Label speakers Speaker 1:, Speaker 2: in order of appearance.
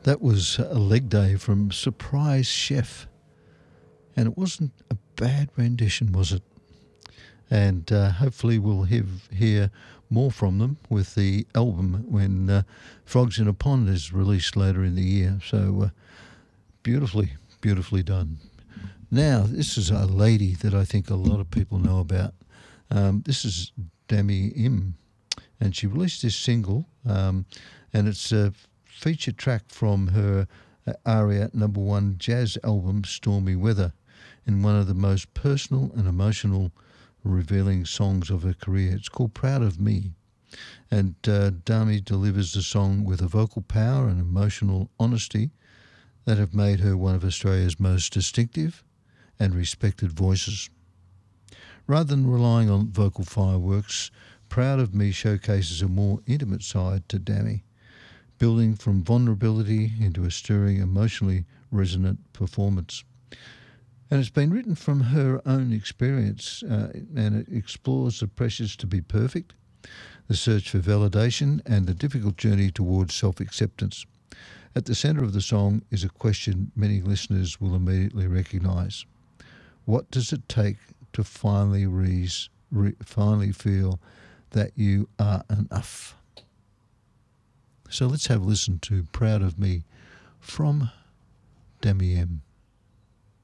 Speaker 1: That was a leg day from Surprise Chef. And it wasn't a bad rendition, was it? And hopefully we'll hear more from them with the album when Frogs in a Pond is released later in the year. So beautifully done. Now, this is a lady that I think a lot of people know about. This is Dami Im, and she released this single, and it's a featured track from her ARIA #1 jazz album, Stormy Weather, in one of the most personal and emotional revealing songs of her career. It's called Proud of Me, and Dami delivers the song with a vocal power and emotional honesty that have made her one of Australia's most distinctive and respected voices. Rather than relying on vocal fireworks, Proud of Me showcases a more intimate side to Dami, building from vulnerability into a stirring, emotionally resonant performance. And it's been written from her own experience, and it explores the pressures to be perfect, the search for validation, and the difficult journey towards self-acceptance. At the centre of the song is a question many listeners will immediately recognise. What does it take to finally feel that you are enough? So let's have a listen to Proud of Me from Dami M.